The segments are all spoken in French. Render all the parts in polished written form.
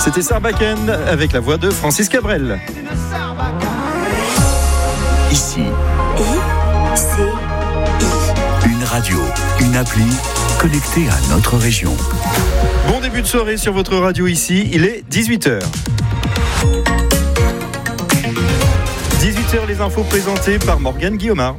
C'était Sarbacane avec la voix de Francis Cabrel. Ici. Une radio, une appli connectée à notre région. Bon début de soirée sur votre radio ici, il est 18h. 18h, les infos présentées par Morgane Guillaumard.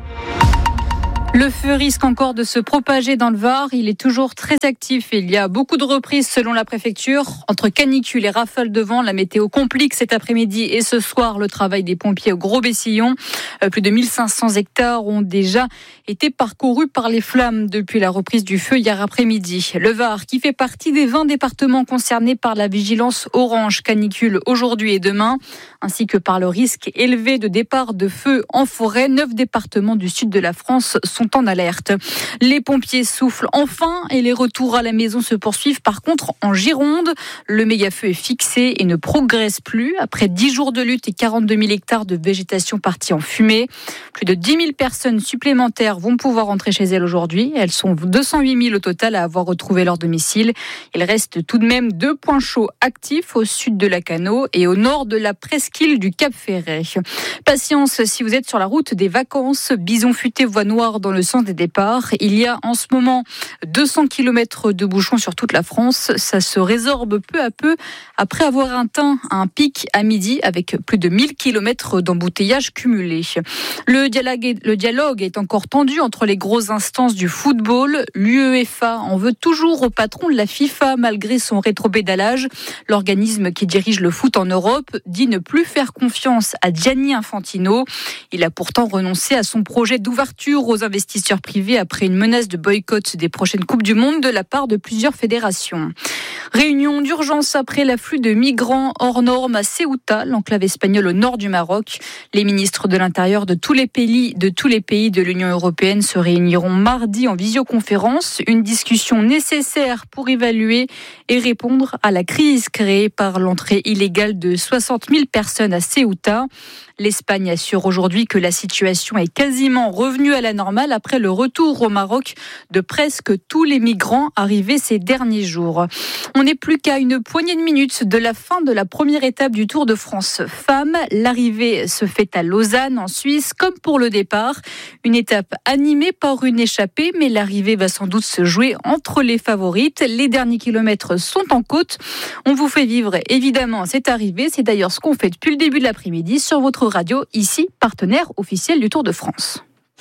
Le feu risque encore de se propager dans le Var. Il est toujours très actif et il y a beaucoup de reprises selon la préfecture. Entre canicule et rafales de vent, la météo complique cet après-midi et ce soir le travail des pompiers au Gros-Bessillon. Plus de 1500 hectares ont déjà été parcourus par les flammes depuis la reprise du feu hier après-midi. Le Var, qui fait partie des 20 départements concernés par la vigilance orange canicule aujourd'hui et demain, ainsi que par le risque élevé de départ de feu en forêt. 9 départements du sud de la France sont en alerte. Les pompiers soufflent enfin et les retours à la maison se poursuivent. Par contre, en Gironde, le méga-feu est fixé et ne progresse plus. Après 10 jours de lutte et 42 000 hectares de végétation partis en fumée, plus de 10 000 personnes supplémentaires vont pouvoir rentrer chez elles aujourd'hui. Elles sont 208 000 au total à avoir retrouvé leur domicile. Il reste tout de même 2 points chauds actifs au sud de Lacanau et au nord de la presqu'île du Cap-Ferret. Patience si vous êtes sur la route des vacances. Bison futé, voie noire dans le sens des départs. Il y a en ce moment 200 km de bouchons sur toute la France. Ça se résorbe peu à peu après avoir atteint un pic à midi avec plus de 1000 km d'embouteillages cumulés. Le dialogue est encore tendu entre les grosses instances du football. L'UEFA en veut toujours au patron de la FIFA malgré son rétropédalage. L'organisme qui dirige le foot en Europe dit ne plus faire confiance à Gianni Infantino. Il a pourtant renoncé à son projet d'ouverture aux investisseurs privés après une menace de boycott des prochaines Coupes du Monde de la part de plusieurs fédérations. Réunion d'urgence après l'afflux de migrants hors normes à Ceuta, l'enclave espagnole au nord du Maroc. Les ministres de l'Intérieur de tous les pays de l'Union européenne se réuniront mardi en visioconférence. Une discussion nécessaire pour évaluer et répondre à la crise créée par l'entrée illégale de 60 000 personnes à Ceuta. L'Espagne assure aujourd'hui que la situation est quasiment revenue à la normale après le retour au Maroc de presque tous les migrants arrivés ces derniers jours. On n'est plus qu'à une poignée de minutes de la fin de la première étape du Tour de France Femmes. L'arrivée se fait à Lausanne, en Suisse, comme pour le départ. Une étape animée par une échappée, mais l'arrivée va sans doute se jouer entre les favorites. Les derniers kilomètres sont en côte. On vous fait vivre évidemment cette arrivée. C'est d'ailleurs ce qu'on fait depuis le début de l'après-midi sur votre radio, ici, partenaire officiel du Tour de France.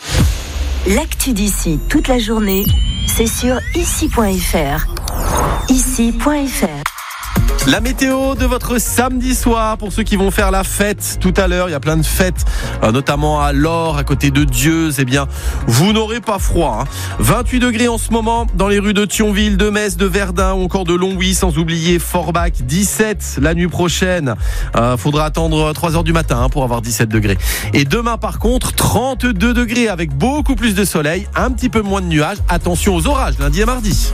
L'actu d'ici toute la journée, c'est sur ici.fr. Ici.fr. La météo de votre samedi soir pour ceux qui vont faire la fête tout à l'heure. Il y a plein de fêtes, notamment à l'Or, à côté de Dieuze. Eh bien, vous n'aurez pas froid. 28 degrés en ce moment dans les rues de Thionville, de Metz, de Verdun ou encore de Longwy, sans oublier Forbach. 17 la nuit prochaine. Faudra attendre 3h du matin pour avoir 17 degrés. Et demain, par contre, 32 degrés avec beaucoup plus de soleil, un petit peu moins de nuages. Attention aux orages lundi et mardi.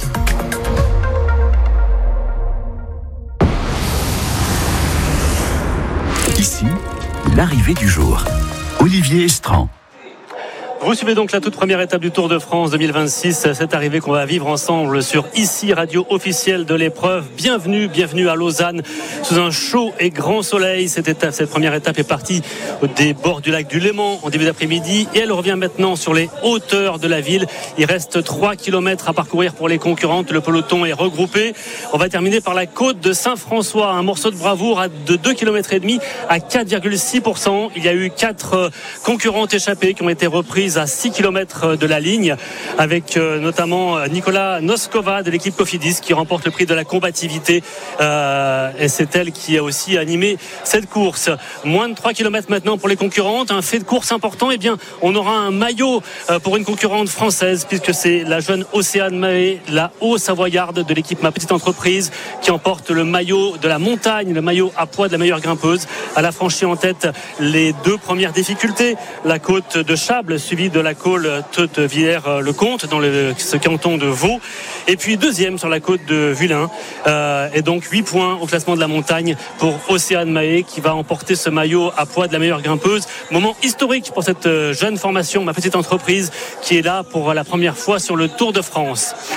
Ici, l'arrivée du jour. Olivier Estran. Vous suivez donc la toute première étape du Tour de France 2026, cette arrivée qu'on va vivre ensemble sur ici, radio officielle de l'épreuve. Bienvenue à Lausanne, sous un chaud et grand soleil. Cette première étape est partie des bords du lac du Léman en début d'après-midi et elle revient maintenant sur les hauteurs de la ville. Il reste 3 km à parcourir pour les concurrentes. Le peloton est regroupé. On va terminer par la côte de Saint-François, un morceau de bravoure de 2,5 km à 4,6%. Il y a eu 4 concurrentes échappées qui ont été reprises à 6 km de la ligne, avec notamment Nicolas Noskova de l'équipe Cofidis qui remporte le prix de la combativité, et c'est elle qui a aussi animé cette course. Moins de 3 km maintenant pour les concurrentes, un fait de course important. Eh bien, on aura un maillot pour une concurrente française, puisque c'est la jeune Océane Mahé, la Haut-Savoyarde de l'équipe Ma Petite Entreprise, qui emporte le maillot de la montagne, le maillot à poids de la meilleure grimpeuse. Elle a franchi en tête les 2 premières difficultés, la côte de Chable suivie de la côte de Villers-le-Comte dans ce canton de Vaud, et puis deuxième sur la côte de Vullin, et donc 8 points au classement de la montagne pour Océane Mahé qui va emporter ce maillot à poids de la meilleure grimpeuse. Moment historique pour cette jeune formation Ma Petite Entreprise qui est là pour la première fois sur le Tour de France.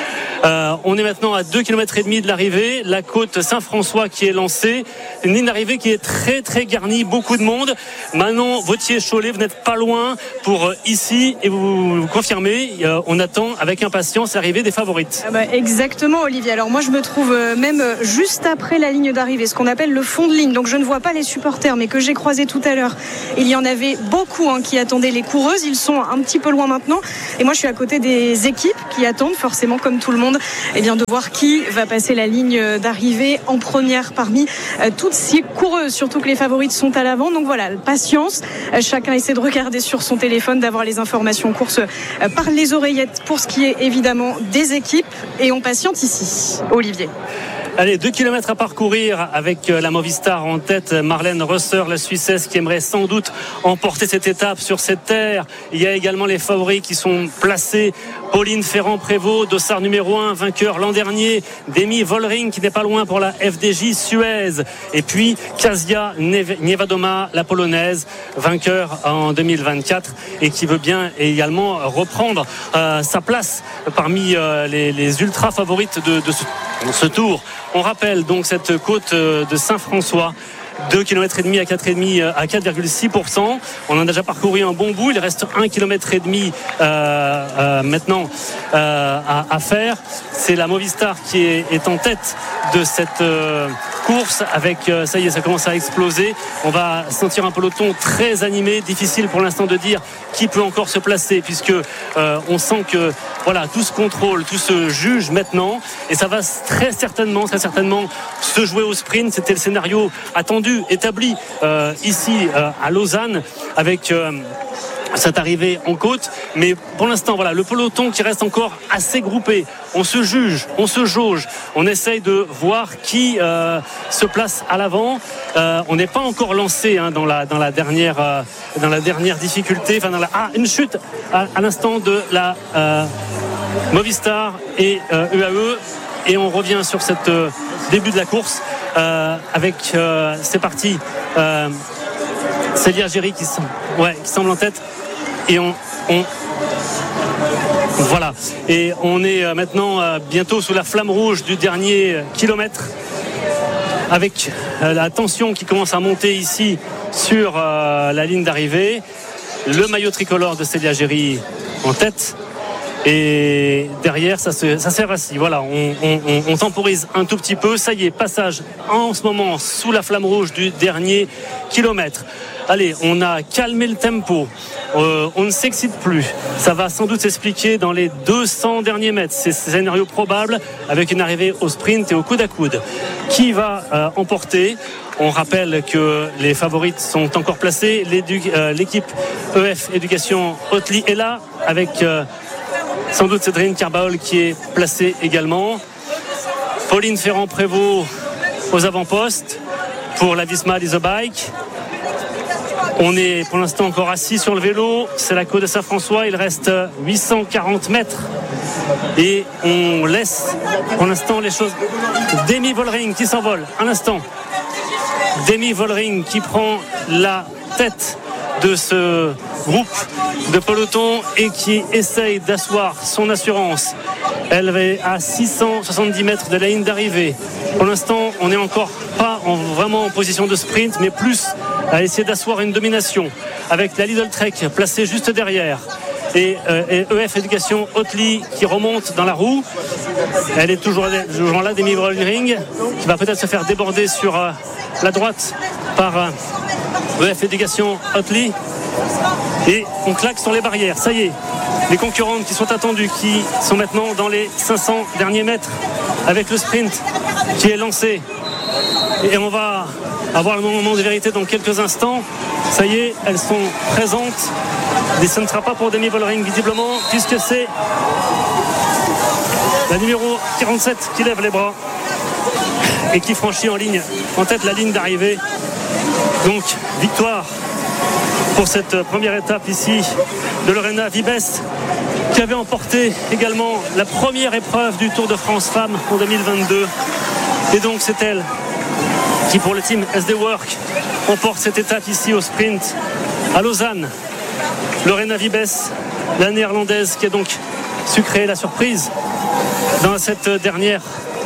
On est maintenant à 2,5 km de l'arrivée. La côte Saint-François qui est lancée. Une ligne d'arrivée qui est très très garnie, beaucoup de monde. Manon Vautier-Cholet, vous n'êtes pas loin pour ici et vous confirmez, on attend avec impatience l'arrivée des favorites. Exactement Olivier. Alors moi je me trouve même juste après la ligne d'arrivée, ce qu'on appelle le fond de ligne. Donc je ne vois pas les supporters mais que j'ai croisés tout à l'heure. Il y en avait beaucoup qui attendaient les coureuses. Ils sont un petit peu loin maintenant. Et moi je suis à côté des équipes qui attendent forcément comme tout le monde de voir qui va passer la ligne d'arrivée en première parmi toutes ces coureuses, surtout que les favorites sont à l'avant. Donc voilà, patience, chacun essaie de regarder sur son téléphone, d'avoir les informations courses par les oreillettes pour ce qui est évidemment des équipes, et on patiente ici. Olivier. Allez, 2 km à parcourir avec la Movistar en tête. Marlène Rösser, la Suissesse, qui aimerait sans doute emporter cette étape sur cette terre. Il y a également les favoris qui sont placés. Pauline Ferrand-Prévot, dossard numéro 1, vainqueur l'an dernier. Demi Vollering qui n'est pas loin pour la FDJ Suez. Et puis Kasia Niewodoma, la polonaise, vainqueur en 2024 et qui veut bien également reprendre sa place parmi les ultra favorites de ce tour. On rappelle donc cette côte de Saint-François. 2,5 km à 4,6%. On en a déjà parcouru un bon bout. Il reste 1,5 km maintenant à faire. C'est la Movistar qui est en tête de cette course avec, ça y est, ça commence à exploser. On va sentir un peloton très animé. Difficile pour l'instant de dire qui peut encore se placer puisque on sent que voilà, tout se contrôle, tout se juge maintenant et ça va très certainement se jouer au sprint. C'était le scénario attendu, établi ici à Lausanne avec cette arrivée en côte, mais pour l'instant voilà, le peloton qui reste encore assez groupé. On se juge, on se jauge, on essaye de voir qui se place à l'avant. On n'est pas encore lancé dans la dernière difficulté, une chute à l'instant de la Movistar et UAE, et on revient sur cette début de la course avec c'est parti, Célia Géry qui semble en tête, et on voilà, et on est maintenant bientôt sous la flamme rouge du dernier kilomètre avec la tension qui commence à monter ici sur la ligne d'arrivée. Le maillot tricolore de Célia Géry en tête. Et derrière, ça s'est rassis. Voilà, on temporise un tout petit peu. Ça y est, passage en ce moment sous la flamme rouge du dernier kilomètre. Allez, on a calmé le tempo. On ne s'excite plus. Ça va sans doute s'expliquer dans les 200 derniers mètres. C'est un scénario probable avec une arrivée au sprint et au coude à coude. Qui va emporter ? On rappelle que les favorites sont encore placées. L'équipe EF Éducation Hotely est là avec sans doute Cédrine Carbaol qui est placée également. Pauline Ferrand-Prévot aux avant-postes pour la Visma Isobike. On est pour l'instant encore assis sur le vélo. C'est la côte de Saint-François. Il reste 840 mètres. Et on laisse pour l'instant les choses. Demi Vollering qui s'envole. Un instant. Demi Vollering qui prend la tête de ce groupe de peloton et qui essaye d'asseoir son assurance. Elle est à 670 mètres de la ligne d'arrivée. Pour l'instant, on n'est encore pas vraiment en position de sprint, mais plus à essayer d'asseoir une domination avec la Lidl Trek placée juste derrière. Et EF Éducation Hotely qui remonte dans la roue. Elle est toujours là, Demi Vollering qui va peut-être se faire déborder sur la droite par EF Éducation Hotely. Et on claque sur les barrières. Ça y est, les concurrentes qui sont attendues, qui sont maintenant dans les 500 derniers mètres avec le sprint qui est lancé. Et on va avoir le moment de vérité dans quelques instants. Ça y est, elles sont présentes. Et ce ne sera pas pour Demi Vollering visiblement, puisque c'est la numéro 47 qui lève les bras et qui franchit en tête la ligne d'arrivée. Donc victoire pour cette première étape ici de Lorena Vibes, qui avait emporté également la première épreuve du Tour de France Femmes en 2022. Et donc c'est elle qui, pour le team SD Work, emporte cette étape ici au sprint à Lausanne. Lorena Vibes, la néerlandaise qui a donc su créer la surprise dans cette dernière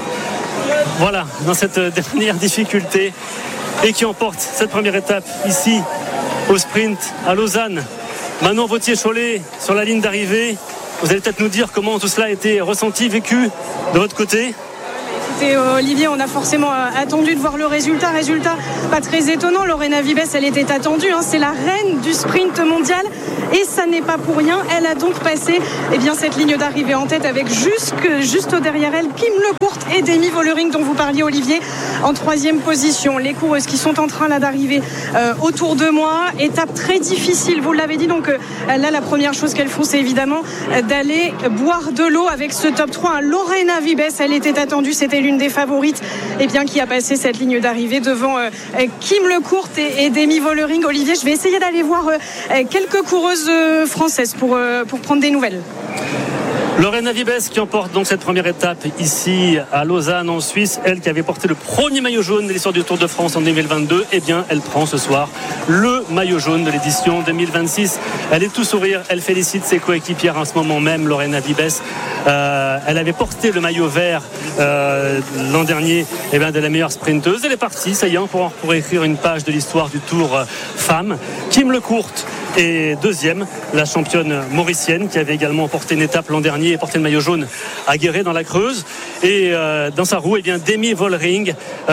difficulté et qui emporte cette première étape ici au sprint à Lausanne. Manon Vauthier-Cholet sur la ligne d'arrivée. Vous allez peut-être nous dire comment tout cela a été ressenti, vécu de votre côté. Et Olivier, on a forcément attendu de voir le résultat. Résultat pas très étonnant. Lorena Vibes, elle était attendue. C'est la reine du sprint mondial. Et ça n'est pas pour rien. Elle a donc passé cette ligne d'arrivée en tête avec juste derrière elle Kim Lecourt et Demi Vollering dont vous parliez, Olivier, en 3e position. Les coureuses qui sont en train d'arriver autour de moi. Étape très difficile, vous l'avez dit. Donc là, la première chose qu'elles font, c'est évidemment d'aller boire de l'eau avec ce top 3. Lorena Vibes, elle était attendue. C'était l'une des favorites qui a passé cette ligne d'arrivée devant Kim Lecourt et Demi Vollering. Olivier, je vais essayer d'aller voir quelques coureuses françaises pour prendre des nouvelles. Lorena Vibes qui emporte donc cette première étape ici à Lausanne en Suisse. Elle qui avait porté le premier maillot jaune de l'histoire du Tour de France en 2022, elle prend ce soir le maillot jaune de l'édition 2026. Elle est tout sourire, elle félicite ses coéquipières en ce moment même. Lorena Vibes, elle avait porté le maillot vert l'an dernier de la meilleure sprinteuse. Elle est partie, ça y est, pour écrire une page de l'histoire du Tour femmes. Kim Lecourt et deuxième, la championne mauricienne qui avait également porté une étape l'an dernier et porté le maillot jaune à Guéret dans la Creuse. Et dans sa roue, Demi Vollering qui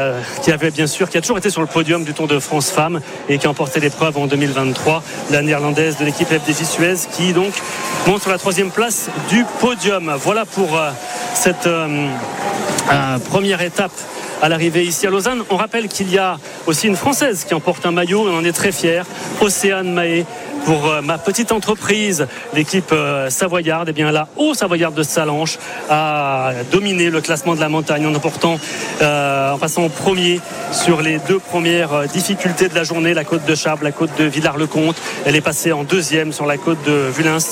a toujours été sur le podium du Tour de France femmes et qui a emporté l'épreuve en 2023, la néerlandaise de l'équipe FDJ Suez qui donc monte sur la 3e place du podium. Voilà pour cette première étape à l'arrivée ici à Lausanne. On rappelle qu'il y a aussi une Française qui emporte un maillot, on en est très fiers, Océane Mahé. Pour ma petite entreprise, l'équipe savoyarde, la Haut-Savoyarde de Sallanches a dominé le classement de la montagne en passant au premier sur les 2 premières difficultés de la journée, la côte de Chables, la côte de Villars-le-Comte. Elle est passée en 2e sur la côte de Vulins.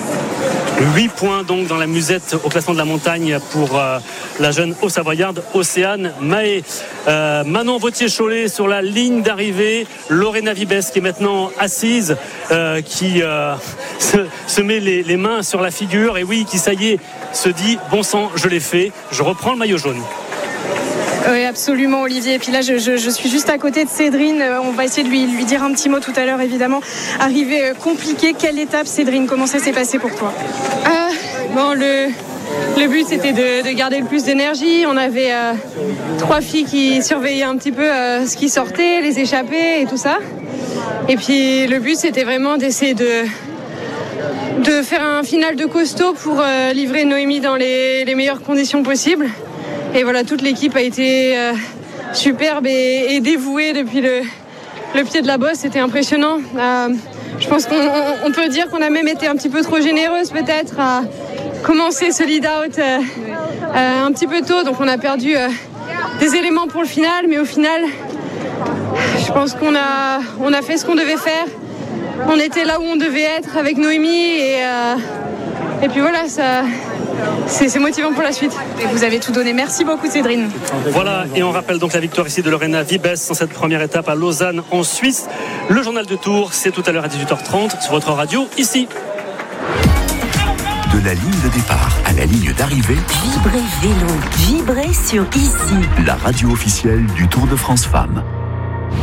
8 points donc dans la musette au classement de la montagne pour la jeune Haut-Savoyarde Océane Mahé. Manon Vauthier-Cholet sur la ligne d'arrivée. Lorena Vibes qui est maintenant assise, qui se met les mains sur la figure et qui ça y est se dit bon sang, je l'ai fait, je reprends le maillot jaune. Oui, absolument, Olivier. Et puis là, je suis juste à côté de Cédrine. On va essayer de lui dire un petit mot tout à l'heure, évidemment. Arrivée compliquée. Quelle étape, Cédrine? Comment ça s'est passé pour toi? Le but, c'était de garder le plus d'énergie. On avait 3 filles qui surveillaient un petit peu ce qui sortait, les échappées et tout ça. Et puis, le but, c'était vraiment d'essayer de faire un final de costaud pour livrer Noémie dans les meilleures conditions possibles. Et voilà, toute l'équipe a été superbe et dévouée depuis le pied de la bosse. C'était impressionnant. Je pense qu'on peut dire qu'on a même été un petit peu trop généreuse peut-être à commencer ce lead-out un petit peu tôt. Donc on a perdu des éléments pour le final. Mais au final, je pense qu'on a fait ce qu'on devait faire. On était là où on devait être avec Noémie. Et puis voilà, c'est motivant pour la suite. Et vous avez tout donné. Merci beaucoup, Cédrine. Voilà, et on rappelle donc la victoire ici de Lorena Vibes dans cette première étape à Lausanne en Suisse. Le journal de Tours, c'est tout à l'heure à 18h30 sur votre radio ici. De la ligne de départ à la ligne d'arrivée, Vibrez vélo, vibrez sur Ici. La radio officielle du Tour de France Femmes.